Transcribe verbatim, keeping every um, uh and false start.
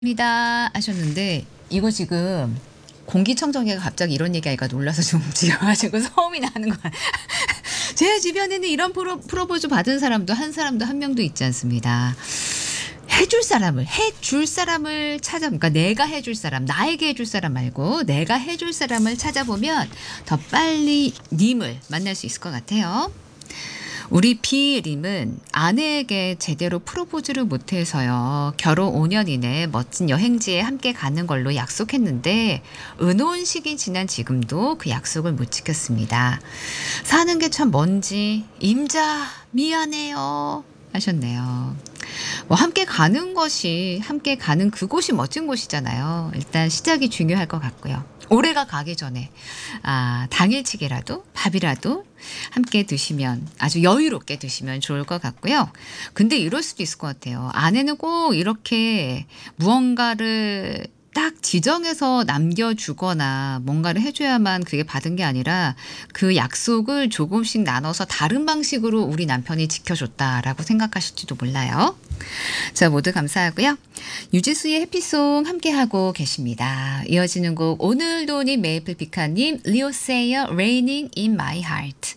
입니다 하셨는데 이거 지금 공기청정기가 갑자기 이런 얘기하니까 놀라서 좀 지금 가지고 소음이 나는 거야. 제 주변에는 이런 프로 프로포즈 받은 사람도 한 사람도 한 명도 있지 않습니다. 해줄 사람을 해줄 사람을 찾아 그러니까 내가 해줄 사람 나에게 해줄 사람 말고 내가 해줄 사람을 찾아보면 더 빨리 님을 만날 수 있을 것 같아요. 우리 비님은 아내에게 제대로 프로포즈를 못해서요. 결혼 오 년 이내 멋진 여행지에 함께 가는 걸로 약속했는데 은혼 시기 지난 지금도 그 약속을 못 지켰습니다. 사는 게 참 뭔지 임자 미안해요 하셨네요. 뭐 함께 가는 것이 함께 가는 그곳이 멋진 곳이잖아요. 일단 시작이 중요할 것 같고요. 올해가 가기 전에 아, 당일치기라도 밥이라도 함께 드시면 아주 여유롭게 드시면 좋을 것 같고요. 근데 이럴 수도 있을 것 같아요. 아내는 꼭 이렇게 무언가를 딱 지정해서 남겨주거나 뭔가를 해줘야만 그게 받은 게 아니라 그 약속을 조금씩 나눠서 다른 방식으로 우리 남편이 지켜줬다라고 생각하실지도 몰라요. 자, 모두 감사하고요. 유지수의 해피송 함께하고 계십니다. 이어지는 곡 오늘도 님 메이플 피카님 리오세이어 Raining in My Heart.